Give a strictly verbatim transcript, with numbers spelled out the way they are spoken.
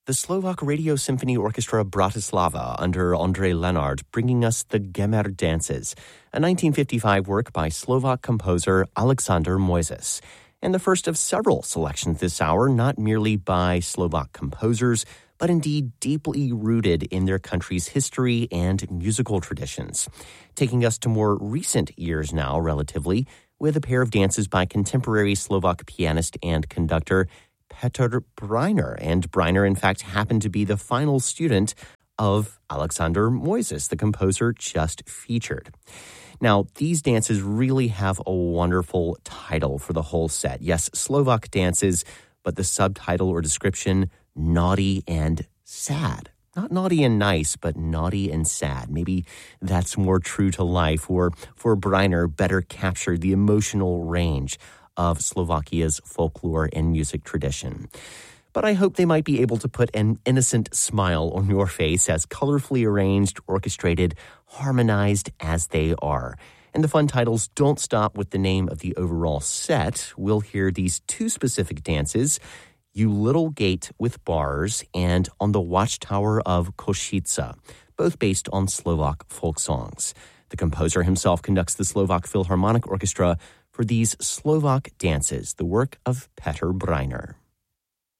the Slovak Radio Symphony Orchestra Bratislava under Ondrej Lenard bringing us the Gemer Dances, a nineteen fifty-five work by Slovak composer Alexander Mojzes, and the first of several selections this hour, not merely by Slovak composers, but indeed deeply rooted in their country's history and musical traditions. Taking us to more recent years now, relatively, with a pair of dances by contemporary Slovak pianist and conductor Petr Bryner. And Bryner, in fact, happened to be the final student of Alexander Mojzes, the composer just featured. Now, these dances really have a wonderful title for the whole set. Yes, Slovak dances, but the subtitle or description, Naughty and Sad. Not naughty and nice, but naughty and sad. Maybe that's more true to life, or for Bryner, better captured the emotional range of Slovakia's folklore and music tradition. But I hope they might be able to put an innocent smile on your face, as colorfully arranged, orchestrated, harmonized as they are. And the fun titles don't stop with the name of the overall set. We'll hear these two specific dances, You Little Gate with Bars and On the Watchtower of Košice, both based on Slovak folk songs. The composer himself conducts the Slovak Philharmonic Orchestra for these Slovak dances, the work of Petr Bryner.